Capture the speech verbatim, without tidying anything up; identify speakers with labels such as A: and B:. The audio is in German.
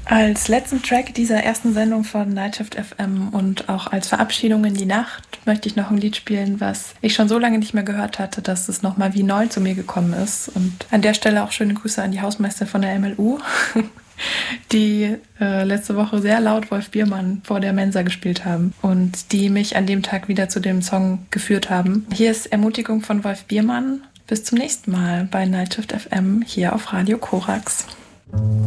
A: Als letzten Track dieser ersten Sendung von Nightshift F M und auch als Verabschiedung in die Nacht möchte ich noch ein Lied spielen, was ich schon so lange nicht mehr gehört hatte, dass es nochmal wie neu zu mir gekommen ist. Und an der Stelle auch schöne Grüße an die Hausmeister von der M L U, die äh, letzte Woche sehr laut Wolf Biermann vor der Mensa gespielt haben und die mich an dem Tag wieder zu dem Song geführt haben. Hier ist Ermutigung von Wolf Biermann. Bis zum nächsten Mal bei Nightshift F M hier auf Radio Korax.